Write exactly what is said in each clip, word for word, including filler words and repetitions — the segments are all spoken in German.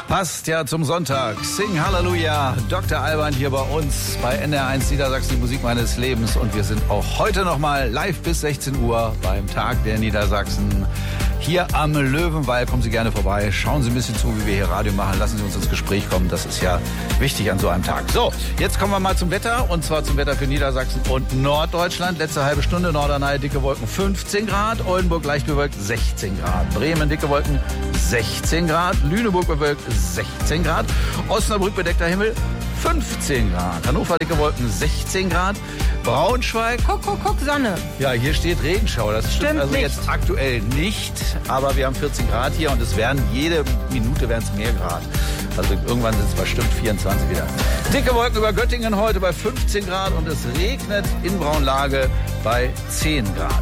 Passt ja zum Sonntag. Sing Halleluja. Doktor Alban hier bei uns bei N D R eins Niedersachsen, die Musik meines Lebens. Und wir sind auch heute nochmal live bis sechzehn Uhr beim Tag der Niedersachsen. Hier am Löwenwall. Kommen Sie gerne vorbei. Schauen Sie ein bisschen zu, wie wir hier Radio machen. Lassen Sie uns ins Gespräch kommen. Das ist ja wichtig an so einem Tag. So, jetzt kommen wir mal zum Wetter. Und zwar zum Wetter für Niedersachsen und Norddeutschland. Letzte halbe Stunde. Norderney dicke Wolken fünfzehn Grad. Oldenburg leicht bewölkt sechzehn Grad. Bremen dicke Wolken sechzehn Grad. Lüneburg bewölkt sechzehn Grad. Osnabrück bedeckter Himmel fünfzehn Grad. Hannover dicke Wolken sechzehn Grad. Braunschweig. Guck, guck, guck, Sonne. Ja, hier steht Regenschauer. Das stimmt, Stimmt also nicht. jetzt aktuell nicht. Aber wir haben vierzehn Grad hier und es werden jede Minute werden es mehr Grad. Also irgendwann sind es bestimmt vierundzwanzig wieder. Dicke Wolken über Göttingen heute bei fünfzehn Grad und es regnet in Braunlage bei zehn Grad.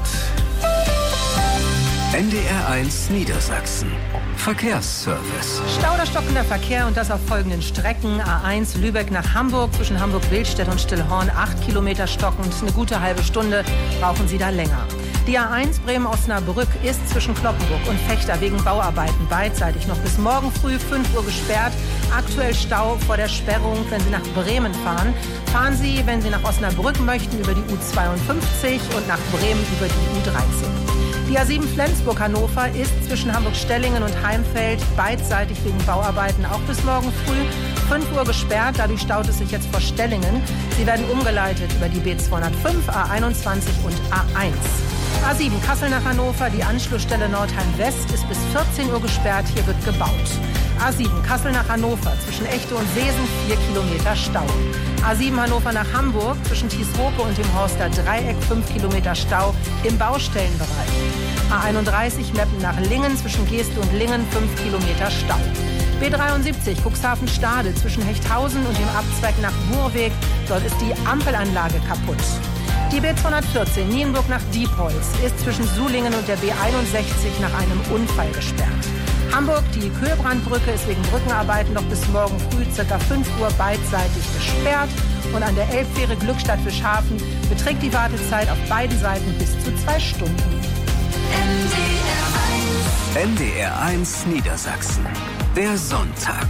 N D R eins Niedersachsen. Verkehrsservice. Stau oder stockender Verkehr und das auf folgenden Strecken. A eins Lübeck nach Hamburg zwischen Hamburg-Wildstedt und Stillhorn. acht Kilometer stockend, eine gute halbe Stunde brauchen Sie da länger. Die A eins Bremen-Osnabrück ist zwischen Kloppenburg und Vechta wegen Bauarbeiten beidseitig noch bis morgen früh fünf Uhr gesperrt. Aktuell Stau vor der Sperrung, wenn Sie nach Bremen fahren. Fahren Sie, wenn Sie nach Osnabrück möchten, über die U zweiundfünfzig und nach Bremen über die U dreizehn. Die A sieben Flensburg-Hannover ist zwischen Hamburg-Stellingen und Heimfeld beidseitig wegen Bauarbeiten auch bis morgen früh fünf Uhr gesperrt. Dadurch staut es sich jetzt vor Stellingen. Sie werden umgeleitet über die B zweihundertfünf, A einundzwanzig und A eins. A sieben Kassel nach Hannover, die Anschlussstelle Nordheim-West ist bis vierzehn Uhr gesperrt. Hier wird gebaut. A sieben Kassel nach Hannover, zwischen Echte und Seesen vier Kilometer Stau. A sieben Hannover nach Hamburg, zwischen Thiesroke und dem Horster Dreieck fünf Kilometer Stau im Baustellenbereich. A einunddreißig Meppen nach Lingen, zwischen Geeste und Lingen fünf Kilometer Stau. B dreiundsiebzig Cuxhaven-Stade, zwischen Hechthausen und dem Abzweig nach Burweg, dort ist die Ampelanlage kaputt. Die B zweihundertvierzehn Nienburg nach Diepholz ist zwischen Sulingen und der B einundsechzig nach einem Unfall gesperrt. Hamburg, die Köhlbrandbrücke ist wegen Brückenarbeiten noch bis morgen früh ca. fünf Uhr beidseitig gesperrt. Und an der Elbfähre Glückstadt-Fischhafen beträgt die Wartezeit auf beiden Seiten bis zu zwei Stunden. N D R eins. N D R eins Niedersachsen. Der Sonntag.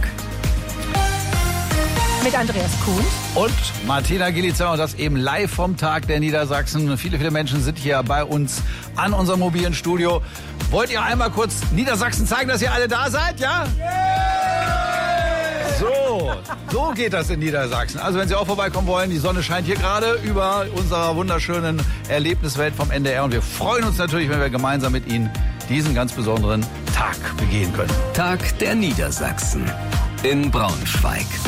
Mit Andreas Kuhn Und Martina Gilitzer und das eben live vom Tag der Niedersachsen. Viele, viele Menschen sind hier bei uns an unserem mobilen Studio. Wollt ihr einmal kurz Niedersachsen zeigen, dass ihr alle da seid, ja? So, so geht das in Niedersachsen. Also wenn Sie auch vorbeikommen wollen, die Sonne scheint hier gerade über unserer wunderschönen Erlebniswelt vom N D R. Und wir freuen uns natürlich, wenn wir gemeinsam mit Ihnen diesen ganz besonderen Tag begehen können. Tag der Niedersachsen in Braunschweig.